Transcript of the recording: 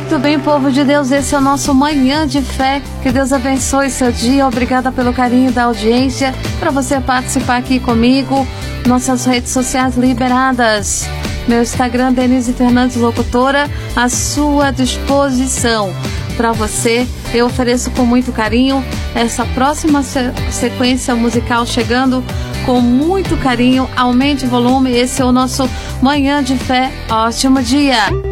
Muito bem, povo de Deus, esse é o nosso Manhã de Fé. Que Deus abençoe seu dia. Obrigada pelo carinho da audiência. Para você participar aqui comigo, nossas redes sociais liberadas. Meu Instagram, Denise Fernandes Locutora, à sua disposição. Para você, eu ofereço com muito carinho essa próxima sequência musical chegando com muito carinho. Aumente o volume, esse é o nosso Manhã de Fé. Ótimo dia!